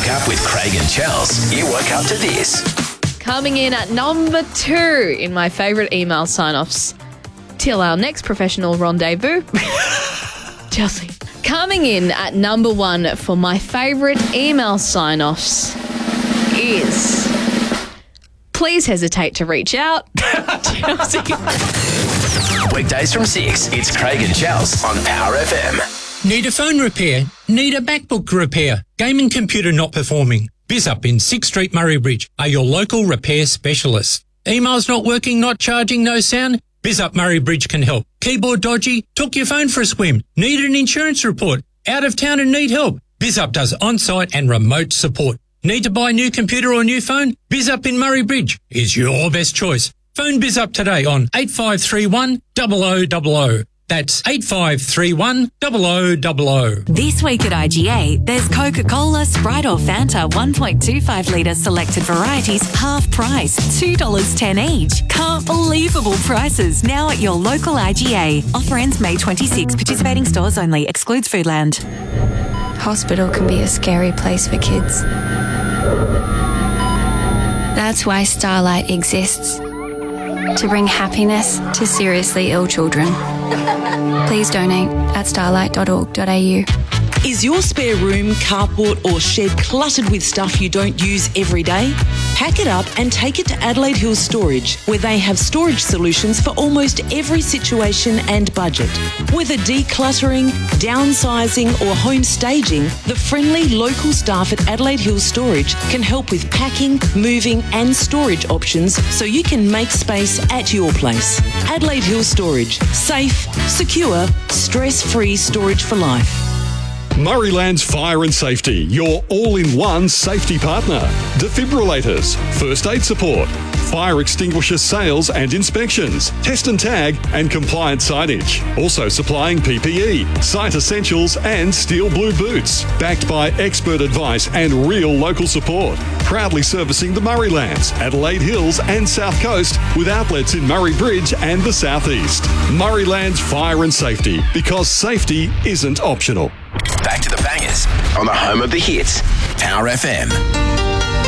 woke up with Craig and Chels. You woke up to this. Coming in at number 2 in my favourite email sign-offs. Till our next professional rendezvous. Chelsea. Coming in at number 1 for my favourite email sign-offs is... Please hesitate to reach out. Chelsea. Weekdays from 6, it's Craig and Chels on Power FM. Need a phone repair? Need a MacBook repair? Gaming computer not performing? BizUp in 6th Street, Murray Bridge are your local repair specialists. Emails not working, not charging, no sound? BizUp Murray Bridge can help. Keyboard dodgy? Took your phone for a swim? Need an insurance report? Out of town and need help? BizUp does on-site and remote support. Need to buy a new computer or new phone? BizUp in Murray Bridge is your best choice. Phone BizUp today on 8531 0000. That's 8531 0000. This week at IGA, there's Coca-Cola, Sprite or Fanta 1.25 litre selected varieties, half price, $2.10 each. Unbelievable prices now at your local IGA. Offer ends May 26. Participating stores only. Excludes Foodland. Hospital can be a scary place for kids. That's why Starlight exists. To bring happiness to seriously ill children. Please donate at starlight.org.au. Is your spare room, carport or shed cluttered with stuff you don't use every day? Pack it up and take it to Adelaide Hills Storage, where they have storage solutions for almost every situation and budget. Whether decluttering, downsizing or home staging, the friendly local staff at Adelaide Hills Storage can help with packing, moving and storage options so you can make space at your place. Adelaide Hills Storage. Safe, secure, stress-free storage for life. Murraylands Fire and Safety, your all-in-one safety partner. Defibrillators, first aid support, fire extinguisher sales and inspections, test and tag and compliant signage. Also supplying PPE, site essentials and steel blue boots. Backed by expert advice and real local support. Proudly servicing the Murraylands, Adelaide Hills and South Coast with outlets in Murray Bridge and the South East. Murraylands Fire and Safety, because safety isn't optional. Back to the bangers on the home of the hits, Power FM.